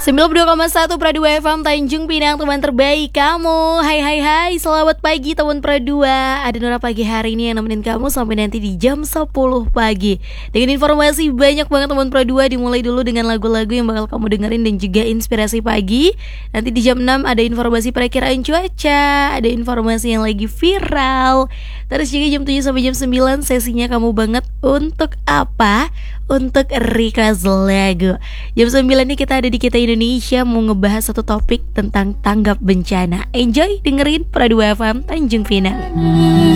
92,1 Pradua FM Tanjung Pinang, teman terbaik kamu. Hai, selamat pagi teman Pradua. Ada Nora pagi hari ini yang nemenin kamu sampai nanti di jam 10 pagi dengan informasi banyak banget teman Pradua. Dimulai dulu dengan lagu-lagu yang bakal kamu dengerin dan juga inspirasi pagi. Nanti di jam 6 ada informasi perakiraan cuaca, ada informasi yang lagi viral. Terus juga jam 7 sampai jam 9 sesinya kamu banget untuk apa? Untuk request lagu. Jam 9 ini kita ada di Kita Indonesia mau ngebahas satu topik tentang tanggap bencana. Enjoy dengerin Pradua FM Tanjung Pinang.